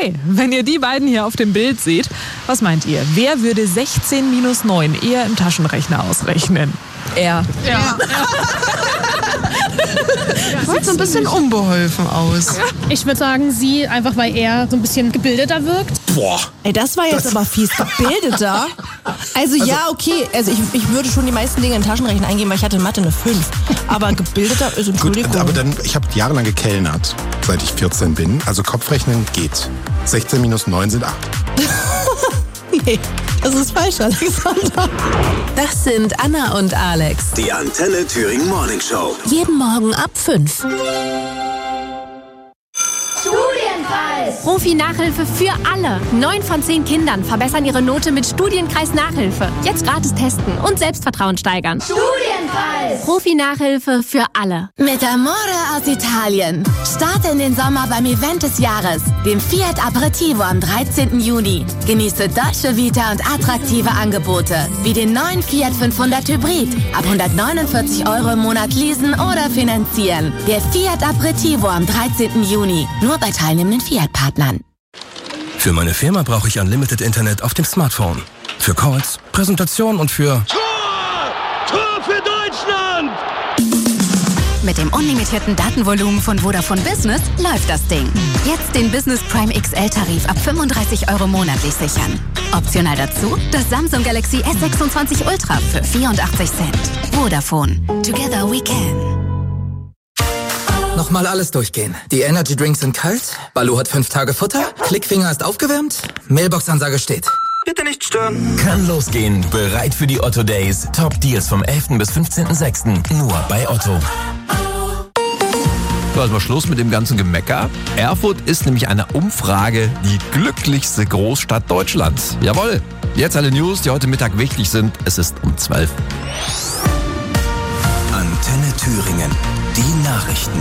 Hi, wenn ihr die beiden hier auf dem Bild seht, was meint ihr? Wer würde 16 minus 9 eher im Taschenrechner ausrechnen? Er. Ja. Sieht so ein bisschen unbeholfen aus. Ich würde sagen, sie, einfach weil er so ein bisschen gebildeter wirkt. Boah. Ey, das war jetzt aber fies. Gebildeter? Also ja, okay. Also ich würde schon die meisten Dinge in den Taschenrechner eingeben, weil ich hatte in Mathe eine 5. Aber gebildeter ist, Entschuldigung. Gut, aber dann, ich habe jahrelang gekellnert, seit ich 14 bin. Also Kopfrechnen geht. 16 minus 9 sind 8. Nee, das ist falsch, Alexander. Das sind Anna und Alex. Die Antenne Thüringen Morning Show. Jeden Morgen ab 5. Profi-Nachhilfe für alle. 9 von 10 Kindern verbessern ihre Note mit Studienkreis-Nachhilfe. Jetzt gratis testen und Selbstvertrauen steigern. Studienkreis! Profi-Nachhilfe für alle. Mit Amore aus Italien. Starte in den Sommer beim Event des Jahres, dem Fiat Aperitivo am 13. Juni. Genieße deutsche Vita und attraktive Angebote, wie den neuen Fiat 500 Hybrid. Ab 149 € im Monat leasen oder finanzieren. Der Fiat Aperitivo am 13. Juni. Nur bei teilnehmenden Fiat-Partnern. Für meine Firma brauche ich Unlimited Internet auf dem Smartphone. Für Calls, Präsentationen und für... Tor für Deutschland! Mit dem unlimitierten Datenvolumen von Vodafone Business läuft das Ding. Jetzt den Business Prime XL-Tarif ab 35 € monatlich sichern. Optional dazu das Samsung Galaxy S26 Ultra für 84 Cent. Vodafone. Together we can. Nochmal alles durchgehen. Die Energy Drinks sind kalt, Balu hat 5 Tage Futter, Klickfinger ist aufgewärmt, Mailbox-Ansage steht. Bitte nicht stören. Kann losgehen. Bereit für die Otto Days. Top Deals vom 11. bis 15.06. Nur bei Otto. So, also mal Schluss mit dem ganzen Gemecker. Erfurt ist nämlich einer Umfrage die glücklichste Großstadt Deutschlands. Jawohl. Jetzt alle News, die heute Mittag wichtig sind. Es ist um 12. Antenne Thüringen. Die Nachrichten.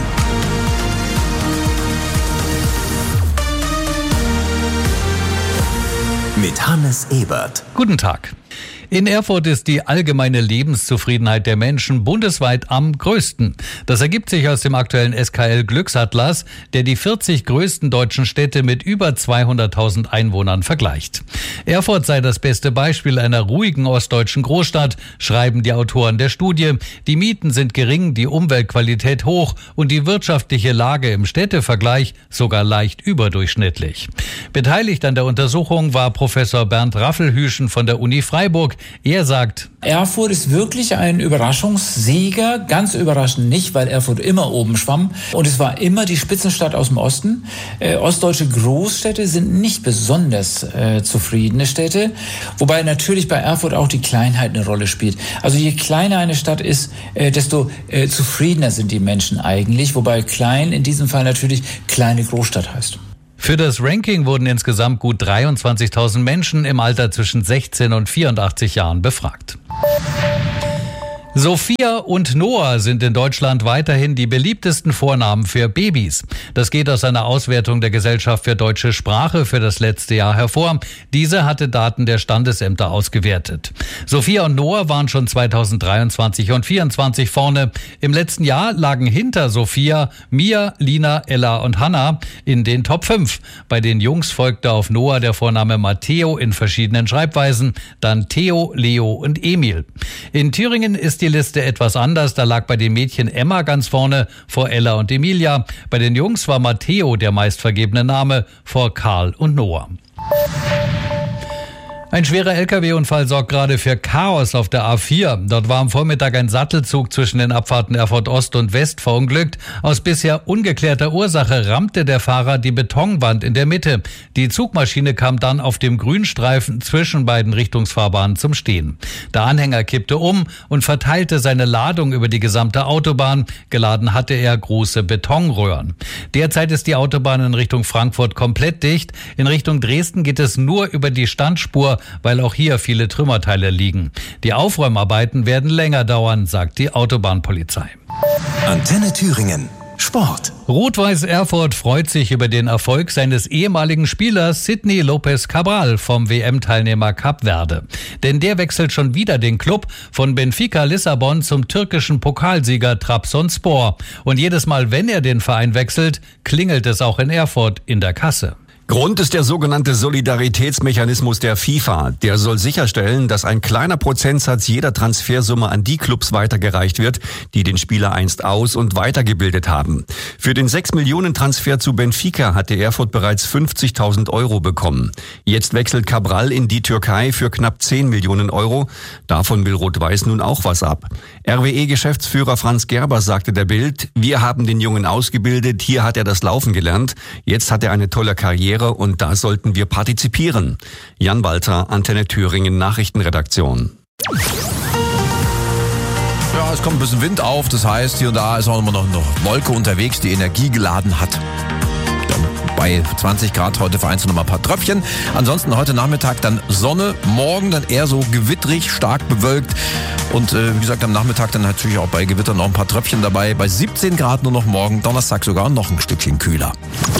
Mit Hannes Ebert. Guten Tag. In Erfurt ist die allgemeine Lebenszufriedenheit der Menschen bundesweit am größten. Das ergibt sich aus dem aktuellen SKL Glücksatlas, der die 40 größten deutschen Städte mit über 200.000 Einwohnern vergleicht. Erfurt sei das beste Beispiel einer ruhigen ostdeutschen Großstadt, schreiben die Autoren der Studie. Die Mieten sind gering, die Umweltqualität hoch und die wirtschaftliche Lage im Städtevergleich sogar leicht überdurchschnittlich. Beteiligt an der Untersuchung war Professor Bernd Raffelhüschen von der Uni Freiburg. Er sagt, Erfurt ist wirklich ein Überraschungssieger. Ganz überraschend nicht, weil Erfurt immer oben schwamm. Und es war immer die Spitzenstadt aus dem Osten. Ostdeutsche Großstädte sind nicht besonders zufriedene Städte. Wobei natürlich bei Erfurt auch die Kleinheit eine Rolle spielt. Also je kleiner eine Stadt ist, desto zufriedener sind die Menschen eigentlich. Wobei klein in diesem Fall natürlich kleine Großstadt heißt. Für das Ranking wurden insgesamt gut 23.000 Menschen im Alter zwischen 16 und 84 Jahren befragt. Sophia und Noah sind in Deutschland weiterhin die beliebtesten Vornamen für Babys. Das geht aus einer Auswertung der Gesellschaft für deutsche Sprache für das letzte Jahr hervor. Diese hatte Daten der Standesämter ausgewertet. Sophia und Noah waren schon 2023 und 2024 vorne. Im letzten Jahr lagen hinter Sophia Mia, Lina, Ella und Hannah in den Top 5. Bei den Jungs folgte auf Noah der Vorname Matteo in verschiedenen Schreibweisen, dann Theo, Leo und Emil. In Thüringen ist die Liste etwas anders. Da lag bei den Mädchen Emma ganz vorne vor Ella und Emilia. Bei den Jungs war Matteo der meistvergebene Name vor Karl und Noah. Ein schwerer LKW-Unfall sorgt gerade für Chaos auf der A4. Dort war am Vormittag ein Sattelzug zwischen den Abfahrten Erfurt Ost und West verunglückt. Aus bisher ungeklärter Ursache rammte der Fahrer die Betonwand in der Mitte. Die Zugmaschine kam dann auf dem Grünstreifen zwischen beiden Richtungsfahrbahnen zum Stehen. Der Anhänger kippte um und verteilte seine Ladung über die gesamte Autobahn. Geladen hatte er große Betonröhren. Derzeit ist die Autobahn in Richtung Frankfurt komplett dicht. In Richtung Dresden geht es nur über die Standspur, weil auch hier viele Trümmerteile liegen. Die Aufräumarbeiten werden länger dauern, sagt die Autobahnpolizei. Antenne Thüringen. Sport. Rot-Weiß Erfurt freut sich über den Erfolg seines ehemaligen Spielers Sidney Lopez Cabral vom WM-Teilnehmer Kap Verde. Denn der wechselt schon wieder den Club von Benfica Lissabon zum türkischen Pokalsieger Trabzonspor. Und jedes Mal, wenn er den Verein wechselt, klingelt es auch in Erfurt in der Kasse. Grund ist der sogenannte Solidaritätsmechanismus der FIFA. Der soll sicherstellen, dass ein kleiner Prozentsatz jeder Transfersumme an die Clubs weitergereicht wird, die den Spieler einst aus- und weitergebildet haben. Für den 6-Millionen-Transfer zu Benfica hatte Erfurt bereits 50.000 Euro bekommen. Jetzt wechselt Cabral in die Türkei für knapp 10 Millionen Euro. Davon will Rot-Weiß nun auch was ab. RWE-Geschäftsführer Franz Gerber sagte der Bild, wir haben den Jungen ausgebildet, hier hat er das Laufen gelernt, jetzt hat er eine tolle Karriere und da sollten wir partizipieren. Jan Walter, Antenne Thüringen Nachrichtenredaktion. Ja, es kommt ein bisschen Wind auf, das heißt, hier und da ist auch immer noch eine Wolke unterwegs, die Energie geladen hat. Bei 20 Grad heute vereinzelt noch mal ein paar Tröpfchen. Ansonsten heute Nachmittag dann Sonne, morgen dann eher so gewittrig, stark bewölkt. Und wie gesagt, am Nachmittag dann natürlich auch bei Gewittern noch ein paar Tröpfchen dabei. Bei 17 Grad nur noch morgen, Donnerstag sogar noch ein Stückchen kühler.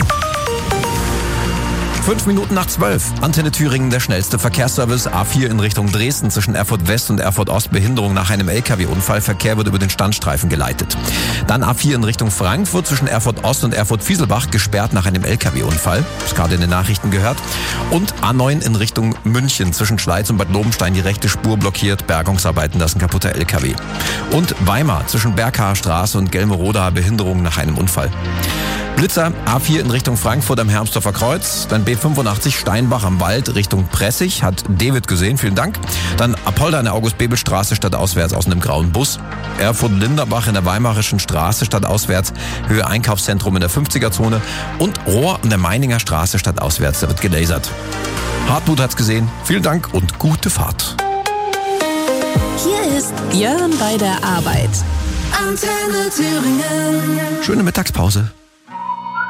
5 Minuten nach 12. Antenne Thüringen, der schnellste Verkehrsservice. A4 in Richtung Dresden zwischen Erfurt West und Erfurt Ost. Behinderung nach einem LKW-Unfall. Verkehr wird über den Standstreifen geleitet. Dann A4 in Richtung Frankfurt zwischen Erfurt Ost und Erfurt Fieselbach. Gesperrt nach einem LKW-Unfall. Das gerade in den Nachrichten gehört. Und A9 in Richtung München zwischen Schleiz und Bad Lobenstein. Die rechte Spur blockiert. Bergungsarbeiten, das ist ein kaputter LKW. Und Weimar zwischen Berghaar Straße und Gelmeroda. Behinderung nach einem Unfall. Blitzer, A4 in Richtung Frankfurt am Hermsdorfer Kreuz, dann B85 Steinbach am Wald Richtung Pressig, hat David gesehen, vielen Dank. Dann Apolda in der August-Bebel-Straße stadtauswärts aus einem grauen Bus. Erfurt-Linderbach in der Weimarischen Straße stadtauswärts, Höhe Einkaufszentrum in der 50er-Zone und Rohr in der Meininger Straße stadtauswärts, da wird gelasert. Hartmut hat's gesehen, vielen Dank und gute Fahrt. Hier ist Jörn bei der Arbeit. Antenne Thüringen. Schöne Mittagspause.